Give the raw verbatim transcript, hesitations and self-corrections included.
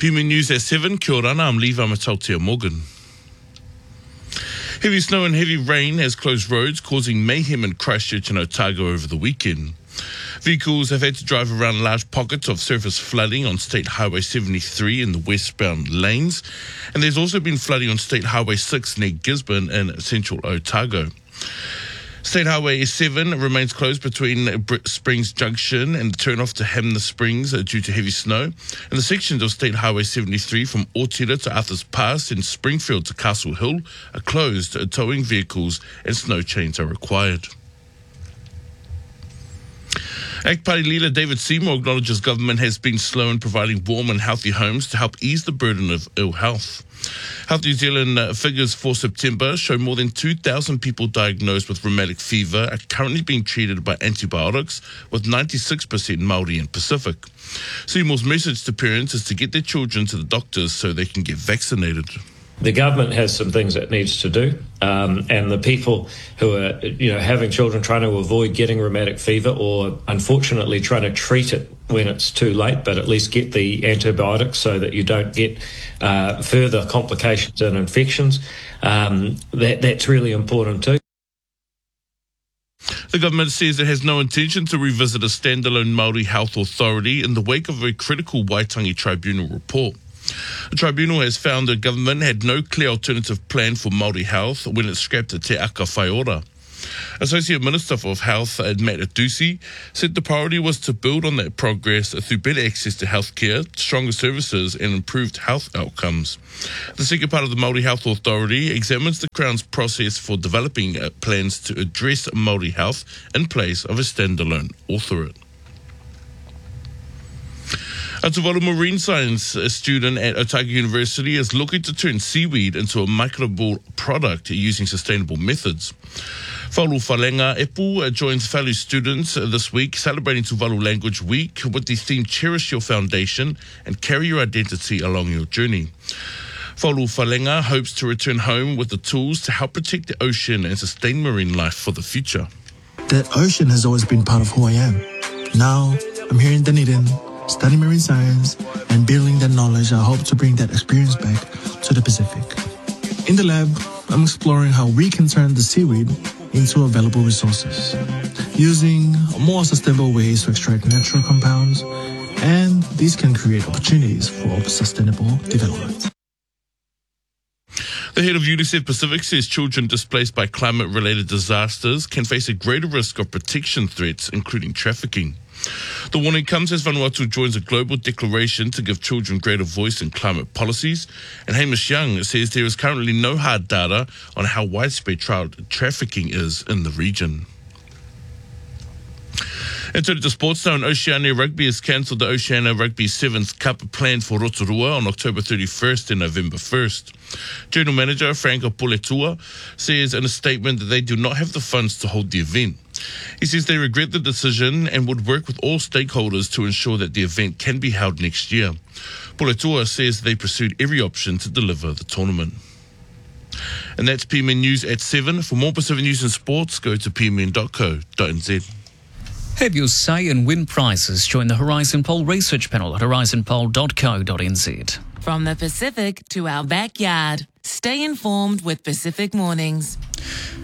P M News at seven, kia ora, I'm Levi Matautia Morgan. Heavy snow and heavy rain has closed roads, causing mayhem in Christchurch and Otago over the weekend. Vehicles have had to drive around large pockets of surface flooding on State Highway seventy-three in the westbound lanes, and there's also been flooding on State Highway six near Gisborne in central Otago. State Highway seven remains closed between Britt Springs Junction and the turn-off to Hamner Springs due to heavy snow, and the sections of State Highway seventy-three from Otira to Arthur's Pass and Springfield to Castle Hill are closed. Towing vehicles and snow chains are required. ACT Party leader David Seymour acknowledges government has been slow in providing warm and healthy homes to help ease the burden of ill health. Health New Zealand uh, figures for September show more than two thousand people diagnosed with rheumatic fever are currently being treated by antibiotics, with ninety-six percent Māori and Pacific. Seymour's message to parents is to get their children to the doctors so they can get vaccinated. The government has some things it needs to do, um, and the people who are, you know, having children trying to avoid getting rheumatic fever, or unfortunately trying to treat it when it's too late, but at least get the antibiotics so that you don't get uh, further complications and infections. Um, that that's really important too. The government says it has no intention to revisit a standalone Māori health authority in the wake of a critical Waitangi Tribunal report. The tribunal has found the government had no clear alternative plan for Māori health when it scrapped Te Aka Whaiora. Associate Minister for Health, Matt Adusi, said the priority was to build on that progress through better access to healthcare, stronger services and improved health outcomes. The second part of the Māori Health Authority examines the Crown's process for developing plans to address Māori health in place of a standalone authorate. A Tuvalu marine science student at Otago University is looking to turn seaweed into a microbial product using sustainable methods. Faulu Falenga Epu joins fellow students this week celebrating Tuvalu Language Week with the theme Cherish Your Foundation and Carry Your Identity Along Your Journey. Faulu Falenga hopes to return home with the tools to help protect the ocean and sustain marine life for the future. That ocean has always been part of who I am. Now, I'm here in Dunedin, studying marine science and building that knowledge. I hope to bring that experience back to the Pacific. In the lab, I'm exploring how we can turn the seaweed into available resources, using more sustainable ways to extract natural compounds, and these can create opportunities for sustainable development. The head of UNICEF Pacific says children displaced by climate-related disasters can face a greater risk of protection threats, including trafficking. The warning comes as Vanuatu joins a global declaration to give children greater voice in climate policies, and Hamish Young says there is currently no hard data on how widespread child trafficking is in the region. And turning to sports now, Oceania Rugby has cancelled the Oceania Rugby Sevens Cup planned for Rotorua on October thirty-first and November first. General Manager Franco Poletua says in a statement that they do not have the funds to hold the event. He says they regret the decision and would work with all stakeholders to ensure that the event can be held next year. Poletua says they pursued every option to deliver the tournament. And that's P M N News at seven. For more Pacific News and Sports, go to p m n dot co dot n z. Have your say and win prizes. Join the Horizon Poll research panel at horizon poll dot co dot n z. From the Pacific to our backyard, stay informed with Pacific Mornings.